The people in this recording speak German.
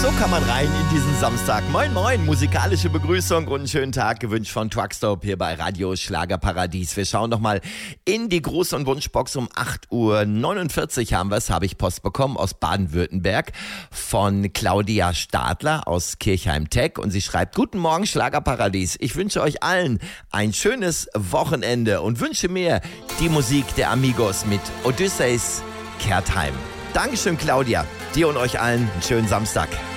kann man rein in diesen Samstag. Moin moin, musikalische Begrüßung und einen schönen Tag gewünscht von Truckstop hier bei Radio Schlagerparadies. Wir schauen nochmal in die Gruß- und Wunschbox. Um 8:49 Uhr habe ich Post bekommen aus Baden-Württemberg von Claudia Stadler aus Kirchheim-Tech und sie schreibt: Guten Morgen Schlagerparadies, ich wünsche euch allen ein schönes Wochenende und wünsche mir die Musik der Amigos mit Odysseus kehrt heim. Dankeschön Claudia, dir und euch allen einen schönen Samstag.